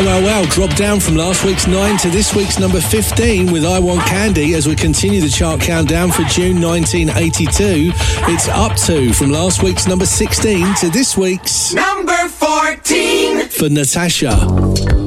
Well, dropped down from last week's 9 to this week's number 15 with I Want Candy as we continue the chart countdown for June 1982. It's up 2 from last week's number 16 to this week's number 14 for Natasha.